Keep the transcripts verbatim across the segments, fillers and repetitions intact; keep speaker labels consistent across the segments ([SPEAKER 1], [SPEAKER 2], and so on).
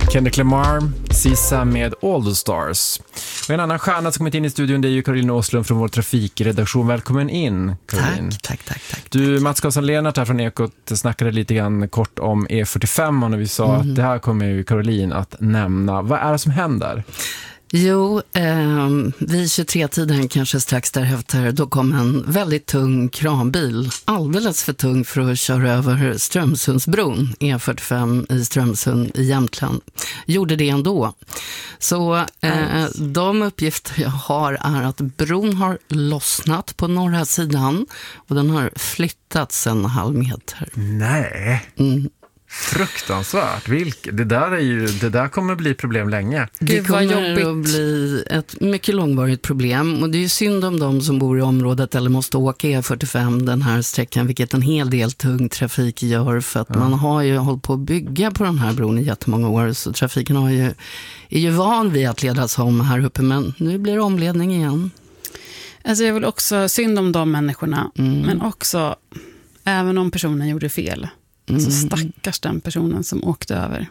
[SPEAKER 1] Kendrick Lamar, Sisa med All the Stars. Och en annan stjärna som kommit in i studion, det är ju Caroline Åslund från vår trafikredaktion. Välkommen in, Caroline.
[SPEAKER 2] Tack, tack, tack, tack.
[SPEAKER 1] Du, Mats Karlsson-Lennart här från Ekot snackade lite grann kort om E fyrtiofem och när vi sa mm. att det här kommer ju Caroline att nämna. Vad är det som händer?
[SPEAKER 2] Jo, eh, vid tjugotre-tiden kanske strax därefter, då kom en väldigt tung kranbil, alldeles för tung för att köra över Strömsundsbron, E fyrtiofem i Strömsund i Jämtland. Gjorde det ändå. Så eh, de uppgifter jag har är att bron har lossnat på norra sidan och den har flyttats en halv meter.
[SPEAKER 1] Nej.
[SPEAKER 2] Mm.
[SPEAKER 1] Fruktansvärt. Vilk? Det där är ju det där kommer bli problem länge.
[SPEAKER 2] Det kommer att bli ett mycket långvarigt problem och det är ju synd om de som bor i området eller måste åka E fyrtiofem den här sträckan, vilket en hel del tung trafik gör för att ja. man har ju hållit på att bygga på den här bron i jättemånga år så trafiken har ju, är ju van vid att ledas om här uppe men nu blir det omledning igen.
[SPEAKER 3] Alltså jag vill också synd om de människorna mm. men också även om personen gjorde fel. Mm. Så stackars den personen som åkte över.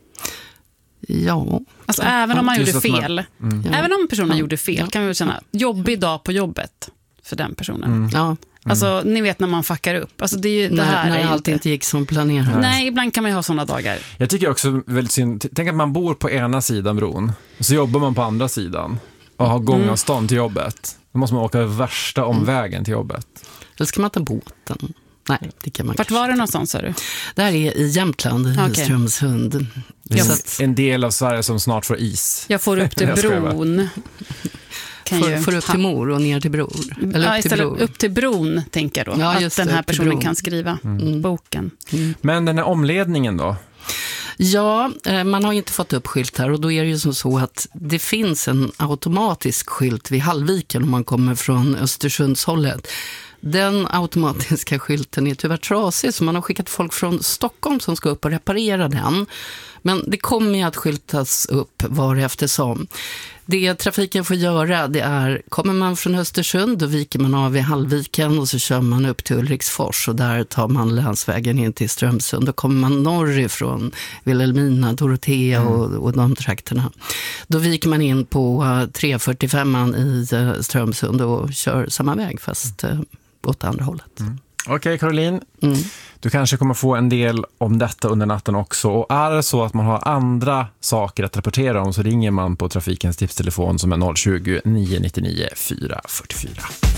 [SPEAKER 2] Ja.
[SPEAKER 3] Alltså ja. även om man gjorde fel.
[SPEAKER 1] Man, mm.
[SPEAKER 3] Även om personen ja. gjorde fel
[SPEAKER 2] ja.
[SPEAKER 3] kan vi väl känna jobbig dag på jobbet för den personen.
[SPEAKER 2] Mm. Ja. Mm.
[SPEAKER 3] Alltså ni vet när man fuckar upp. Alltså det är ju det
[SPEAKER 2] när,
[SPEAKER 3] här
[SPEAKER 2] när
[SPEAKER 3] är
[SPEAKER 2] allt
[SPEAKER 3] inte...
[SPEAKER 2] inte gick som planerat.
[SPEAKER 3] Nej. Nej, ibland kan man ju ha sådana dagar.
[SPEAKER 1] Jag tycker också väldigt synd. Tänk att man bor på ena sidan bron och så jobbar man på andra sidan och har gångavstånd mm. till jobbet. Då måste man åka värsta omvägen till jobbet.
[SPEAKER 2] Eller ska man ta båten? Nej, det kan man.
[SPEAKER 3] Vart var det någonstans, sa du?
[SPEAKER 2] Det här är i Jämtland, i okay. Strömsund.
[SPEAKER 1] Det är att... en del av Sverige som snart får is.
[SPEAKER 3] Jag får upp till bron.
[SPEAKER 2] Kan får, ju... får upp till mor och ner till bror. Eller
[SPEAKER 3] ja,
[SPEAKER 2] upp till bror.
[SPEAKER 3] Upp till bron, tänker jag då. Ja, att den här personen kan skriva mm. boken.
[SPEAKER 1] Mm. Men den här omledningen då?
[SPEAKER 2] Ja, man har inte fått upp skyltar och då är det ju som så att det finns en automatisk skylt vid Hallviken om man kommer från Östersundshållet. Den automatiska skylten är tyvärr trasig så man har skickat folk från Stockholm som ska upp och reparera den. Men det kommer ju att skyltas upp var eftersom. Det trafiken får göra det är, kommer man från Östersund då viker man av i Hallviken och så kör man upp till Ulriksfors och där tar man länsvägen in till Strömsund. Då kommer man norrifrån Vilhelmina, Dorotea mm. och, och de trakterna. Då viker man in på tre fyrtiofem i Strömsund och kör samma väg fast mm. åt andra hållet. Mm.
[SPEAKER 1] Okej, okay, Caroline.
[SPEAKER 2] Mm.
[SPEAKER 1] Du kanske kommer få en del om detta under natten också. Och är det så att man har andra saker att rapportera om så ringer man på trafikens tipstelefon som är noll tjugo, nio nio nio, fyra fyra fyra.